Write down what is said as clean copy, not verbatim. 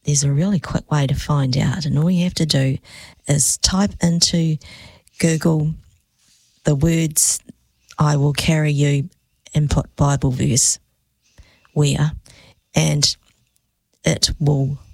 there's a really quick way to find out, and all you have to do is type into Google the words, "I will carry you," and put Bible verse where, and it will